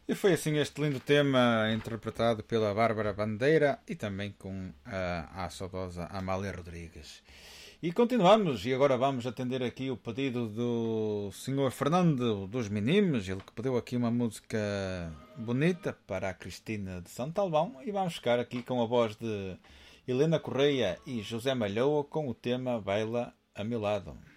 E foi assim este lindo tema interpretado pela Bárbara Bandeira e também com a saudosa Amália Rodrigues. E continuamos, e agora vamos atender aqui o pedido do Senhor Fernando dos Minimes, ele que pediu aqui uma música bonita para a Cristina de Santalvão, e vamos ficar aqui com a voz de Helena Correia e José Malhoa com o tema Baila a meu lado.